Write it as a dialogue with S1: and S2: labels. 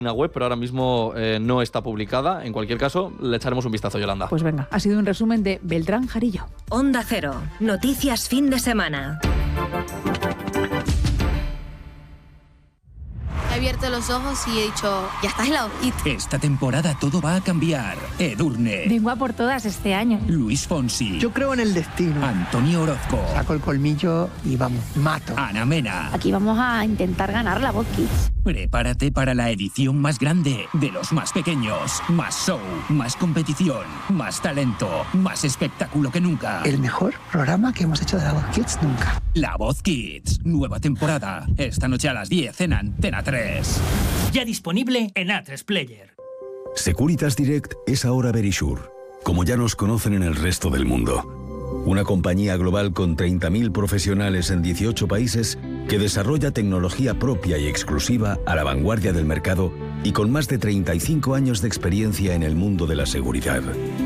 S1: Una web, pero ahora mismo no está publicada. En cualquier caso, le echaremos un vistazo, Yolanda.
S2: Pues venga, ha sido un resumen de Beltrán Jarillo.
S3: Onda Cero, noticias fin de semana.
S4: He abierto los ojos y he dicho, ya estás en la hojita.
S5: Esta temporada todo va a cambiar. Edurne.
S6: Vengo a por todas este año.
S5: Luis Fonsi.
S7: Yo creo en el destino.
S5: Antonio Orozco.
S7: Saco el colmillo y vamos, mato.
S5: Ana Mena.
S6: Aquí vamos a intentar ganar la Voz Kids.
S5: Prepárate para la edición más grande, de los más pequeños. Más show, más competición, más talento, más espectáculo que nunca.
S7: El mejor programa que hemos hecho de La Voz Kids nunca.
S5: La Voz Kids, nueva temporada. Esta noche a las 10 en Antena 3.
S8: Ya disponible en A3 Player.
S9: Securitas Direct es ahora Verisure, como ya nos conocen en el resto del mundo. Una compañía global con 30.000 profesionales en 18 países que desarrolla tecnología propia y exclusiva a la vanguardia del mercado y con más de 35 años de experiencia en el mundo de la seguridad.